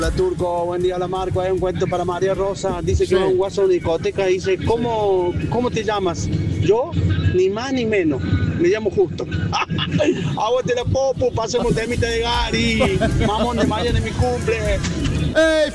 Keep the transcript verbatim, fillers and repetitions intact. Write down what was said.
Hola Turco, buen día, la Marco. Hay un cuento para María Rosa. Dice que Sí. va a un guaso a una discoteca y dice, ¿cómo, ¿cómo te llamas? Yo, ni más ni menos. Me llamo Justo. Aguante la popo, pasemos un temita de Gary. Mamón de mañana es mi cumple. ¡Ey!